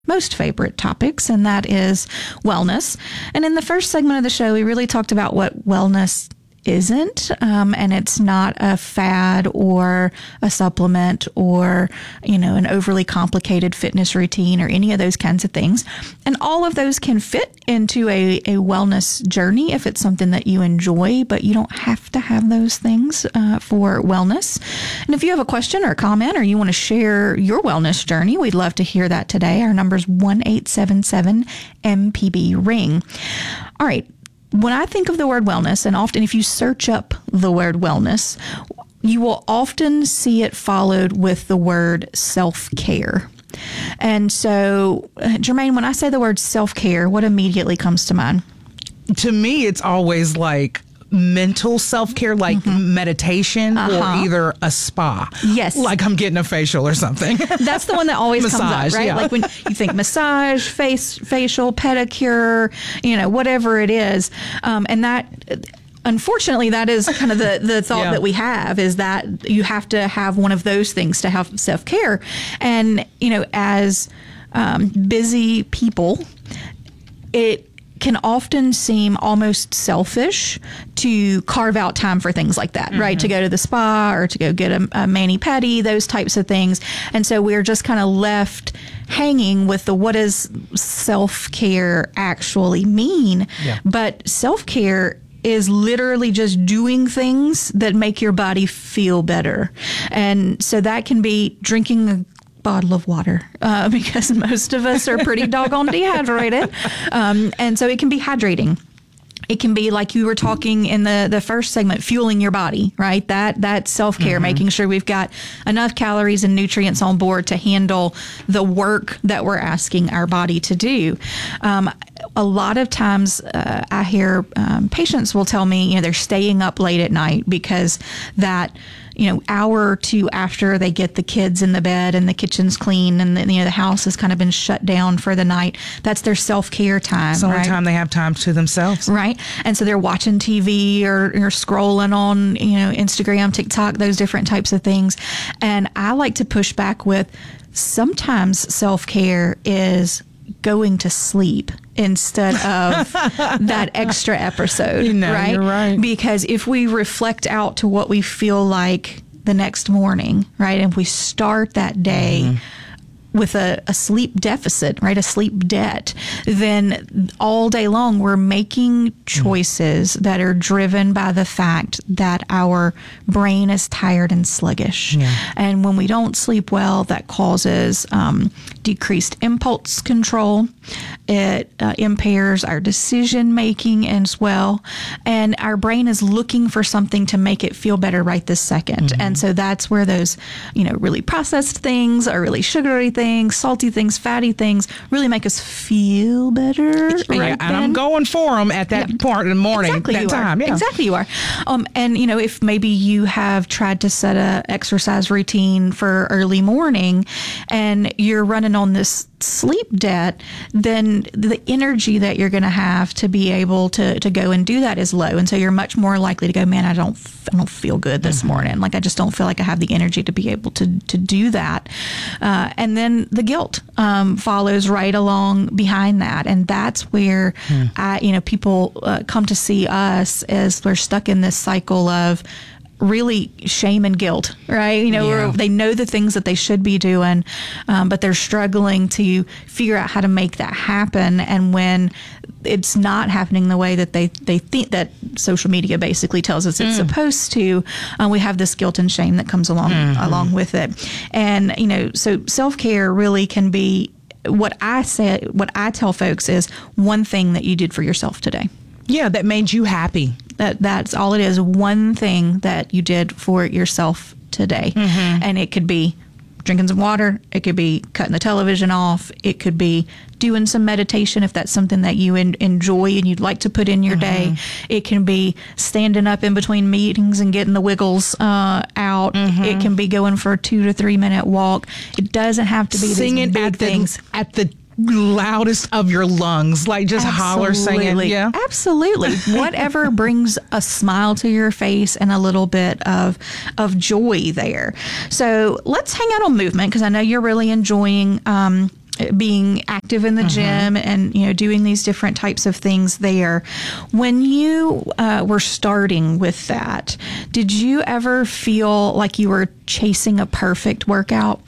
most favorite topics, and that is wellness. And in the first segment of the show, we really talked about what wellness isn't, and it's not a fad or a supplement or, an overly complicated fitness routine or any of those kinds of things. And all of those can fit into a wellness journey if it's something that you enjoy, but you don't have to have those things for wellness. And if you have a question or a comment or you want to share your wellness journey, we'd love to hear that today. Our number is 1-877-MPB-RING. All right. When I think of the word wellness, and often if you search up the word wellness, you will often see it followed with the word self-care. And so, Jermaine, when I say the word self-care, what immediately comes to mind? To me, it's always like mental self-care, like meditation or either a spa. Yes. Like I'm getting a facial or something. That's the one that always comes up, right? Yeah. Like when you think massage, facial, pedicure, whatever it is. And that, unfortunately, that is kind of the thought that we have, is that you have to have one of those things to have self-care. And, as busy people, it can often seem almost selfish to carve out time for things like that, right? To go to the spa or to go get a mani-pedi, those types of things. And so we're just kind of left hanging with what does self-care actually mean? Yeah. But self-care is literally just doing things that make your body feel better. And so that can be drinking a bottle of water, because most of us are pretty doggone dehydrated. And so it can be hydrating. It can be, like you were talking in the first segment, fueling your body, right? That self-care, making sure we've got enough calories and nutrients on board to handle the work that we're asking our body to do. A lot of times I hear patients will tell me, they're staying up late at night because that hour or two after they get the kids in the bed and the kitchen's clean and the house has kind of been shut down for the night, that's their self-care time. It's the only time they have time to themselves. Right. And so they're watching TV or scrolling on, Instagram, TikTok, those different types of things. And I like to push back with, sometimes self-care is going to sleep instead of that extra episode, right? You're right. Because if we reflect out to what we feel like the next morning, right, and if we start that day with a sleep deficit, right, a sleep debt, then all day long we're making choices that are driven by the fact that our brain is tired and sluggish. Yeah. And when we don't sleep well, that causes decreased impulse control. It impairs our decision making as well. And our brain is looking for something to make it feel better right this second. And so that's where those, really processed things or really sugary things, salty things, fatty things really make us feel better. Right, and I'm going for them at that part in the morning. Exactly, that you time. Are. Yeah. Exactly, you are. And if maybe you have tried to set a exercise routine for early morning, and you're running on this sleep debt, then the energy that you're going to have to be able to go and do that is low. And so you're much more likely to go, man, I don't feel good this morning. Like, I just don't feel like I have the energy to be able to do that. And then the guilt follows right along behind that. And that's where people come to see us as we're stuck in this cycle of really shame and guilt, right? Where they know the things that they should be doing, but they're struggling to figure out how to make that happen. And when it's not happening the way that they think that social media basically tells us it's supposed to, we have this guilt and shame that comes along with it. And, so self-care really can be, what I tell folks is one thing that you did for yourself today. Yeah, that made you happy. That's all it is. One thing that you did for yourself today. And it could be drinking some water. It could be cutting the television off. It could be doing some meditation if that's something that you enjoy and you'd like to put in your day. It can be standing up in between meetings and getting the wiggles out. It can be going for a 2 to 3 minute walk. It doesn't have to be singing these big things at the loudest of your lungs, like just holler singing. Yeah, absolutely. Whatever brings a smile to your face and a little bit of joy there. So let's hang out on movement, because I know you're really enjoying being active in the gym and, doing these different types of things there. When you were starting with that, did you ever feel like you were chasing a perfect workout?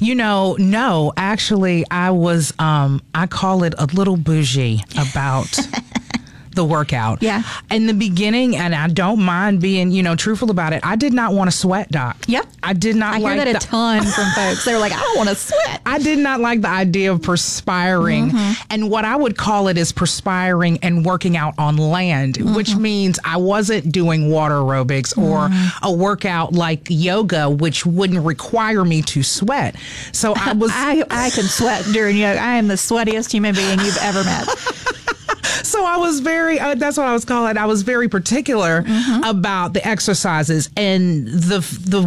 No, actually I was, I call it a little bougie about the workout. Yeah. In the beginning, and I don't mind being, truthful about it, I did not want to sweat, Doc. Yep. I did not I hear that a ton from folks. They're like, I don't want to sweat. I did not like the idea of perspiring. And what I would call it is perspiring and working out on land, which means I wasn't doing water aerobics or a workout like yoga, which wouldn't require me to sweat. So I was... I can sweat during yoga. I am the sweatiest human being you've ever met. So I was very, that's what I was calling. I was very particular about the exercises. And the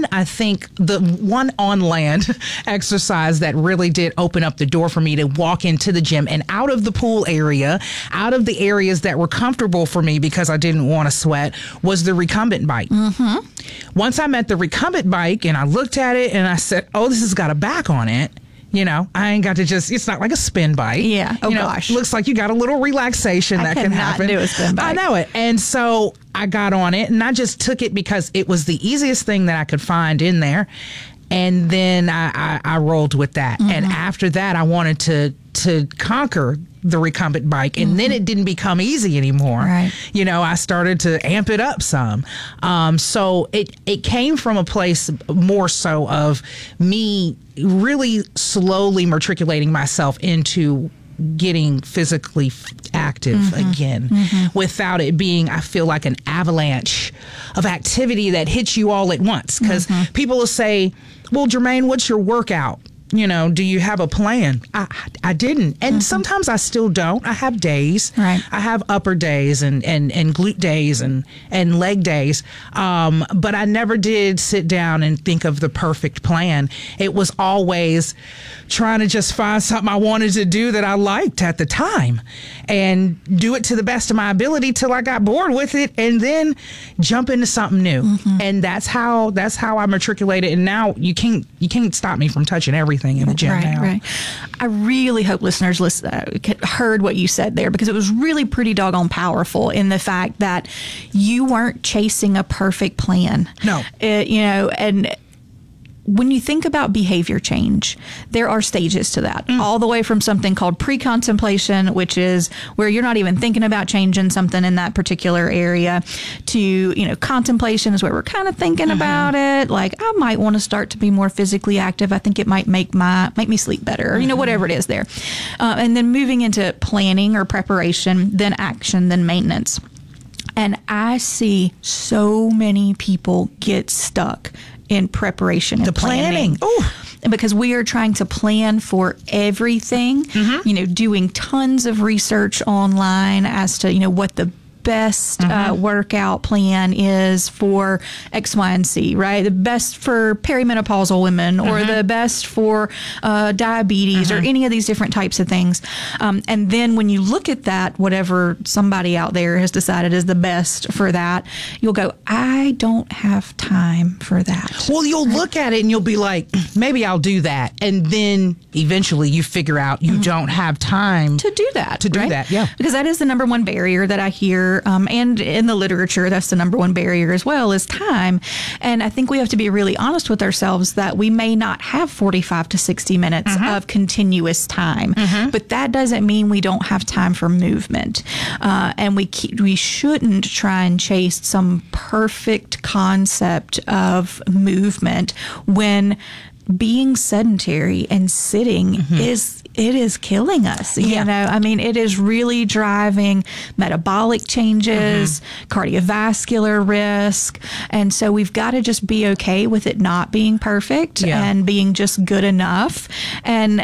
one on land exercise that really did open up the door for me to walk into the gym and out of the pool area, out of the areas that were comfortable for me because I didn't want to sweat, was the recumbent bike. Once I met the recumbent bike and I looked at it and I said, oh, this has got a back on it. I ain't got to it's not like a spin bike. Yeah. Oh, gosh. Looks like you got a little relaxation that can happen. I cannot do a spin bike. I know it. And so I got on it and I just took it because it was the easiest thing that I could find in there. And then I rolled with that. And after that, I wanted to conquer the recumbent bike. And then it didn't become easy anymore. Right. I started to amp it up some. So it came from a place more so of me really slowly matriculating myself into getting physically active again without it being, I feel like, an avalanche of activity that hits you all at once. Because people will say, well, Jermaine, what's your workout? Do you have a plan? I didn't. And sometimes I still don't. I have days. Right. I have upper days and glute days and leg days. But I never did sit down and think of the perfect plan. It was always trying to just find something I wanted to do that I liked at the time and do it to the best of my ability till I got bored with it and then jump into something new. And that's how I matriculated. And now you can't stop me from touching everything in the gym now. Right. I really hope listeners heard what you said there, because it was really pretty doggone powerful in the fact that you weren't chasing a perfect plan. No. And when you think about behavior change, there are stages to that, all the way from something called pre-contemplation, which is where you're not even thinking about changing something in that particular area, to, contemplation is where we're kind of thinking about it. Like, I might want to start to be more physically active. I think it might make me sleep better, or, whatever it is there. And then moving into planning or preparation, then action, then maintenance. And I see so many people get stuck in preparation and planning. Because we are trying to plan for everything, doing tons of research online as to, what the best workout plan is for X, Y, and Z, right? The best for perimenopausal women, or the best for diabetes, or any of these different types of things. And then when you look at that, whatever somebody out there has decided is the best for that, you'll go, I don't have time for that. Well, you'll look at it and you'll be like, maybe I'll do that. And then eventually you figure out you don't have time to do that. Yeah. Because that is the number one barrier that I hear. And in the literature, that's the number one barrier as well, is time. And I think we have to be really honest with ourselves that we may not have 45 to 60 minutes of continuous time, but that doesn't mean we don't have time for movement. And we shouldn't try and chase some perfect concept of movement when being sedentary and sitting is killing us. It is really driving metabolic changes, cardiovascular risk. And so we've got to just be okay with it not being perfect and being just good enough. And,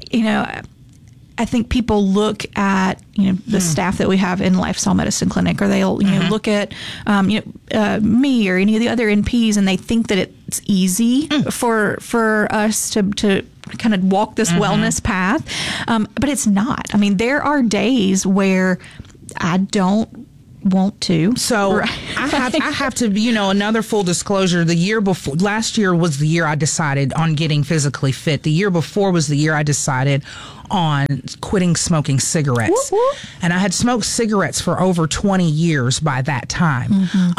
I think people look at, the staff that we have in Lifestyle Medicine Clinic, or they'll, look at, me or any of the other NPs, and they think that it's easy for us to kind of walk this wellness path. But it's not. There are days where I don't want to. So right. I have to, another full disclosure. The year before, last year was the year I decided on getting physically fit. The year before was the year I decided on quitting smoking cigarettes. Whoop, whoop. And I had smoked cigarettes for over 20 years by that time.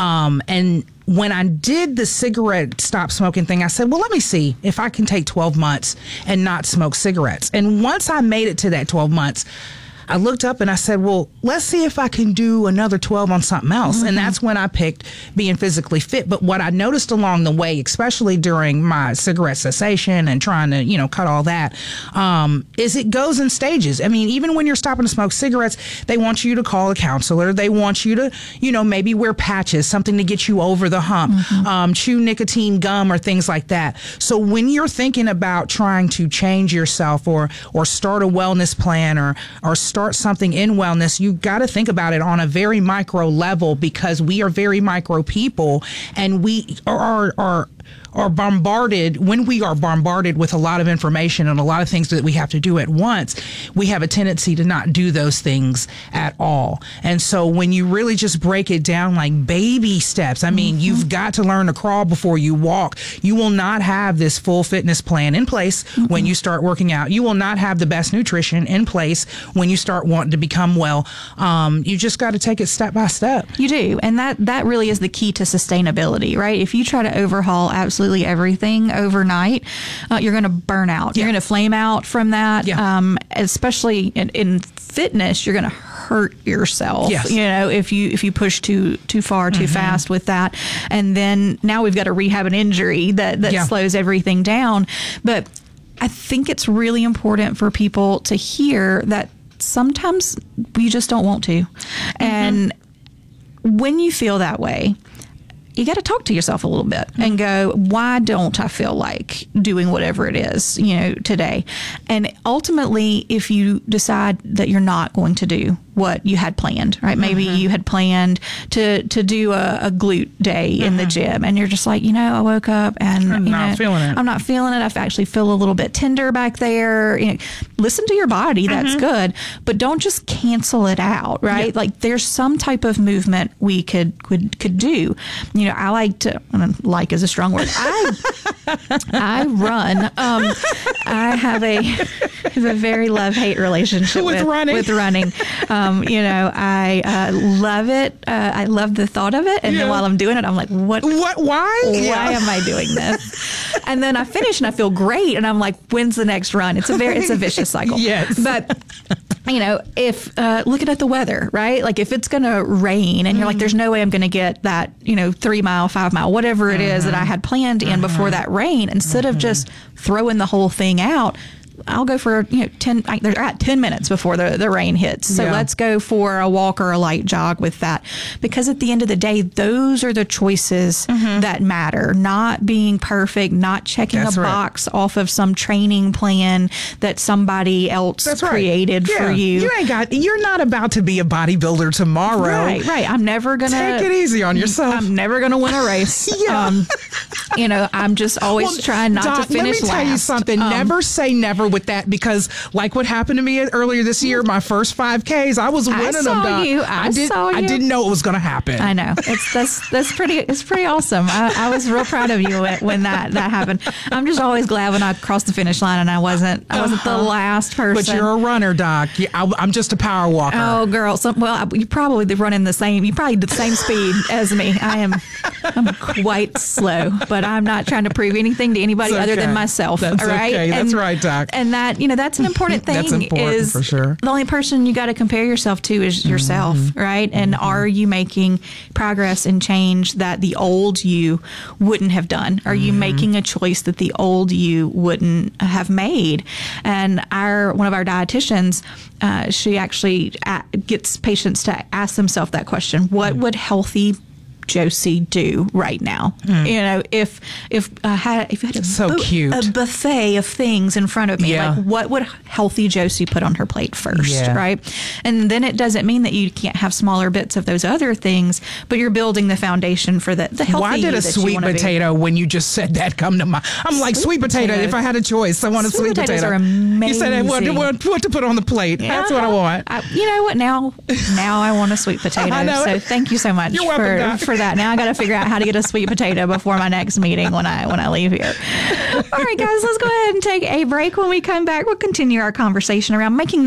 And when I did the cigarette stop smoking thing, I said, well, let me see if I can take 12 months and not smoke cigarettes. And once I made it to that 12 months, I looked up and I said, well, let's see if I can do another 12 on something else. And that's when I picked being physically fit. But what I noticed along the way, especially during my cigarette cessation and trying to, cut all that, is it goes in stages. I mean, even when you're stopping to smoke cigarettes, they want you to call a counselor. They want you to, maybe wear patches, something to get you over the hump, chew nicotine gum or things like that. So when you're thinking about trying to change yourself or start a wellness plan or start something in wellness, you got to think about it on a very micro level, because we are very micro people, and we are bombarded. When we are bombarded with a lot of information and a lot of things that we have to do at once, we have a tendency to not do those things at all. And so when you really just break it down like baby steps, I mean, you've got to learn to crawl before you walk. You will not have this full fitness plan in place when you start working out. You will not have the best nutrition in place when you start wanting to become well. You just got to take it step by step. You do. And that really is the key to sustainability, right? If you try to overhaul absolutely everything overnight, you're going to burn out. You're going to flame out from that. Especially in fitness, you're going to hurt yourself. Yes. If you push too far, too fast with that. And then now we've got to rehab an injury that slows everything down. But I think it's really important for people to hear that sometimes we just don't want to. And when you feel that way, you got to talk to yourself a little bit and go, why don't I feel like doing whatever it is, today? And ultimately, if you decide that you're not going to do what you had planned, right? Maybe you had planned to do a glute day in the gym, and you're just like, I woke up and I'm not feeling it. I'm not feeling it. I actually feel a little bit tender back there. Listen to your body. That's good, but don't just cancel it out, right? Yeah. Like there's some type of movement we could do. I like to. Like is a strong word. I run. I have a very love-hate relationship with running. I love it. I love the thought of it. And then while I'm doing it, I'm like, what? Why? Why am I doing this? And then I finish and I feel great. And I'm like, when's the next run? It's a vicious cycle. Yes. But if looking at the weather, right? Like if it's going to rain and you're like, there's no way I'm going to get that, 3 mile, 5 mile, whatever it is that I had planned in before that rain, instead of just throwing the whole thing out, I'll go for 10 minutes before the rain hits. So let's go for a walk or a light jog with that. Because at the end of the day, those are the choices that matter. Not being perfect, not checking a box off of some training plan that somebody else created for you. You're not about to be a bodybuilder tomorrow. Right. I'm never going to take it easy on yourself. I'm never going to win a race. I'm just always trying not to finish last. Let me tell you something. Never say never with that, because like what happened to me earlier this year, my first 5Ks, I was winning them. I didn't know it was going to happen. I know. It's pretty awesome. I was real proud of you when that happened. I'm just always glad when I crossed the finish line and I wasn't the last person. But you're a runner, Doc. I'm just a power walker. Oh, girl. You probably running the same. You probably the same speed as me. I'm quite slow, but I'm not trying to prove anything to anybody other than myself. That's all right? Okay. That's right, Doc. And that, that's an important thing. That's important for sure. The only person you got to compare yourself to is yourself, right? And are you making progress and change that the old you wouldn't have done? Are you making a choice that the old you wouldn't have made? And one of our dietitians, she actually gets patients to ask themselves that question: what would healthy Josie do right now? You know, if you had a buffet of things in front of me, like what would healthy Josie put on her plate first, right? And then it doesn't mean that you can't have smaller bits of those other things, but you're building the foundation for the healthy. Why did a sweet potato, when you just said that, come to mind? I'm like, sweet potato. If I had a choice, I want a sweet potato. Are amazing. You said what to put on the plate. That's what I want. You know what? Now I want a sweet potato. So thank you so much for that. Now I got to figure out how to get a sweet potato before my next meeting when I leave here. All right, guys, let's go ahead and take a break. When we come back, we'll continue our conversation around making